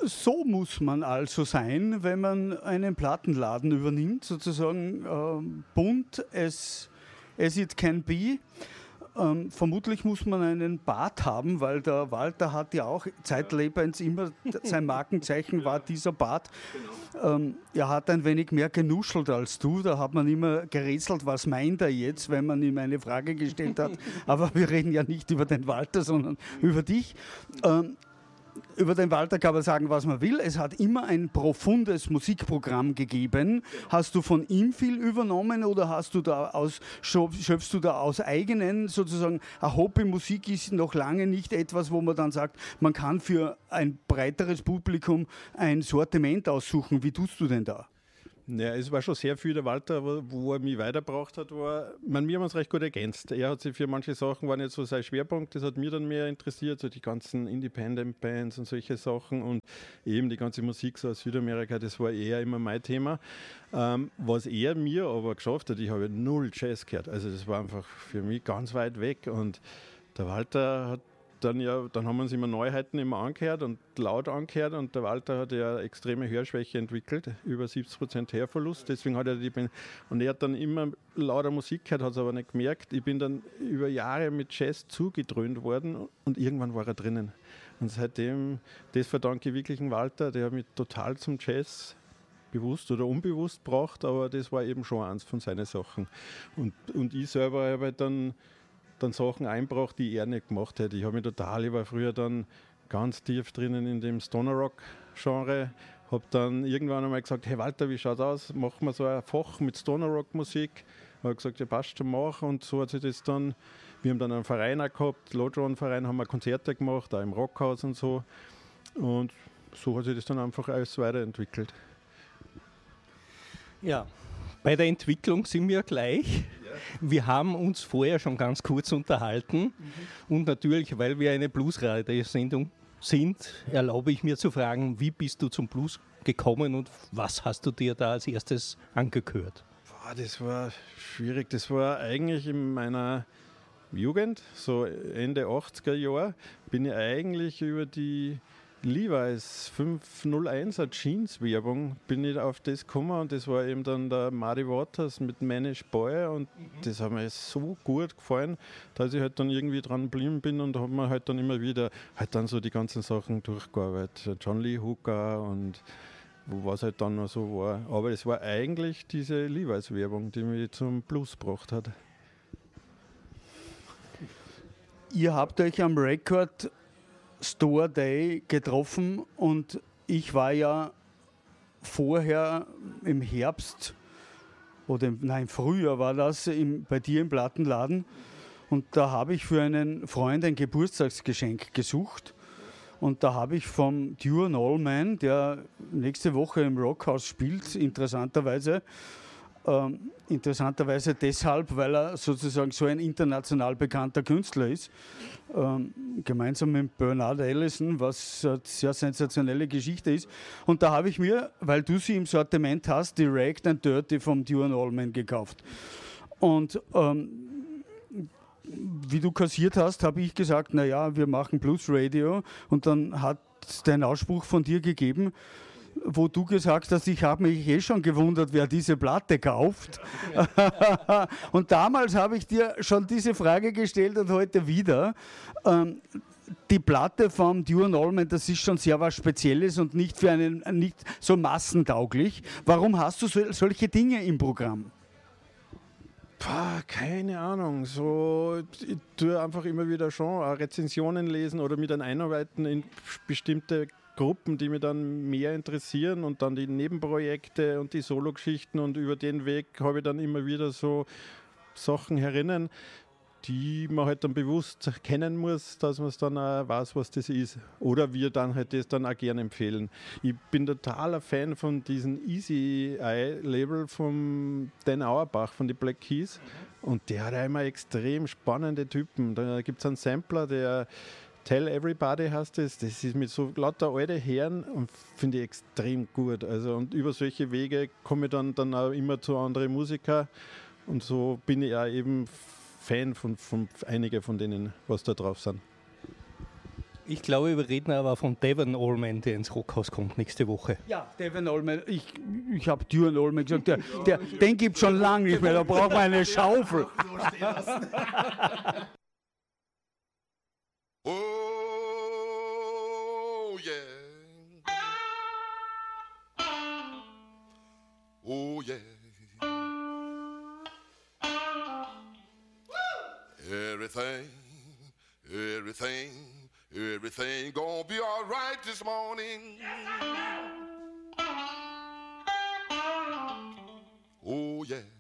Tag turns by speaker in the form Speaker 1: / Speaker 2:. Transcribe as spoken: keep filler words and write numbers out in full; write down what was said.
Speaker 1: So muss man also sein, wenn man einen Plattenladen übernimmt, sozusagen äh, bunt as, as it can be. Ähm, vermutlich muss man einen Bart haben, weil der Walter hat ja auch zeitlebens immer, sein Markenzeichen war dieser Bart. Ähm, er hat ein wenig mehr genuschelt als du, da hat man immer gerätselt, was meint er jetzt, wenn man ihm eine Frage gestellt hat. Aber wir reden ja nicht über den Walter, sondern über dich. Ähm, Über den Walter kann man sagen, was man will. Es hat immer ein profundes Musikprogramm gegeben. Hast du von ihm viel übernommen oder hast du da aus, schöpfst du da aus eigenen, sozusagen, eine Hobbymusik ist noch lange nicht etwas, wo man dann sagt, man kann für ein breiteres Publikum ein Sortiment aussuchen. Wie tust du denn da?
Speaker 2: Ja, es war schon sehr viel der Walter, wo, wo er mich weitergebracht hat, war, man, wir haben uns recht gut ergänzt. Er hat sich für manche Sachen, waren jetzt so sein Schwerpunkt, das hat mich dann mehr interessiert, so die ganzen Independent Bands und solche Sachen und eben die ganze Musik so aus Südamerika, das war eher immer mein Thema. Ähm, was er mir aber geschafft hat, ich habe null Jazz gehört, also das war einfach für mich ganz weit weg und der Walter hat Dann, ja, dann haben wir uns immer Neuheiten immer angehört und laut angehört und der Walter hat ja extreme Hörschwäche entwickelt, über siebzig Prozent Hörverlust, deswegen hat er die Ben- und er hat dann immer lauter Musik gehört, hat es aber nicht gemerkt. Ich bin dann über Jahre mit Jazz zugedröhnt worden und irgendwann war er drinnen. Und seitdem, das verdanke ich wirklich dem Walter, der hat mich total zum Jazz bewusst oder unbewusst gebracht, aber das war eben schon eins von seinen Sachen. Und, und ich selber habe halt dann dann Sachen einbracht, die er nicht gemacht hätte. Ich habe mich total, ich war früher dann ganz tief drinnen in dem Stoner-Rock-Genre, habe dann irgendwann einmal gesagt, hey Walter, wie schaut aus? Machen wir so ein Fach mit Stoner-Rock-Musik. Habe gesagt, ja passt schon, mach. Und so hat sich das dann, wir haben dann einen Verein auch gehabt, Lodron-Verein, haben wir Konzerte gemacht, auch im Rockhaus und so. Und so hat sich das dann einfach alles weiterentwickelt.
Speaker 3: Ja, bei der Entwicklung sind wir gleich. Wir haben uns vorher schon ganz kurz unterhalten mhm. und natürlich, weil wir eine Bluesradio-Sendung sind, erlaube ich mir zu fragen, wie bist du zum Blues gekommen und was hast du dir da als erstes angehört?
Speaker 2: Boah, das war schwierig. Das war eigentlich in meiner Jugend, so Ende achtziger Jahre, bin ich eigentlich über die Levi's fünf null eins Jeans Werbung bin ich auf das gekommen und das war eben dann der Muddy Waters mit Manish Boy und mhm. das hat mir so gut gefallen, dass ich halt dann irgendwie dran geblieben bin und habe mir halt dann immer wieder halt dann so die ganzen Sachen durchgearbeitet, John Lee Hooker und was halt dann noch so war. Aber es war eigentlich diese Levi's Werbung, die mich zum Blues gebracht hat.
Speaker 1: Ihr habt euch am Record Store Day getroffen und ich war ja vorher im Herbst oder im, nein, im Frühjahr war das im, bei dir im Plattenladen und da habe ich für einen Freund ein Geburtstagsgeschenk gesucht und da habe ich vom Duane Allman, der nächste Woche im Rockhaus spielt, interessanterweise, Ähm, interessanterweise deshalb, weil er sozusagen so ein international bekannter Künstler ist, ähm, gemeinsam mit Bernard Allison, was eine sehr sensationelle Geschichte ist. Und da habe ich mir, weil du sie im Sortiment hast, Direct and Dirty vom Duane Allman gekauft. Und ähm, wie du kassiert hast, habe ich gesagt, naja, wir machen Blues Radio und dann hat es den Ausspruch von dir gegeben, wo du gesagt hast, ich habe mich eh schon gewundert, wer diese Platte kauft. Und damals habe ich dir schon diese Frage gestellt und heute wieder. Ähm, die Platte vom Duane Allman, das ist schon sehr was Spezielles und nicht für einen nicht so massentauglich. Warum hast du so, solche Dinge im Programm?
Speaker 2: Pah, keine Ahnung. So, ich tue einfach immer wieder schon Rezensionen lesen oder mich dann einarbeiten in bestimmte Gruppen, die mich dann mehr interessieren und dann die Nebenprojekte und die Sologeschichten und über den Weg habe ich dann immer wieder so Sachen herinnen, die man halt dann bewusst kennen muss, dass man es dann auch weiß, was das ist. Oder wir dann halt das dann auch gerne empfehlen. Ich bin totaler Fan von diesem Easy Eye Label von Dan Auerbach von den Black Keys und der hat einmal extrem spannende Typen. Da gibt es einen Sampler, der Tell Everybody heißt das, das ist mit so lauter alte Herren und finde ich extrem gut. Also und über solche Wege komme ich dann, dann auch immer zu anderen Musikern und so bin ich auch eben Fan von, von einigen von denen, was da drauf sind.
Speaker 3: Ich glaube, wir reden aber von Devon Allman, der ins Rockhaus kommt nächste Woche.
Speaker 1: Ja, Devon Allman. Ich, ich habe Duran Allman gesagt, der, der, den gibt es schon lange nicht mehr, da braucht man eine Schaufel.
Speaker 4: Oh, yeah. Oh, yeah. Everything, everything, everything gonna be all right this morning. Oh, yeah.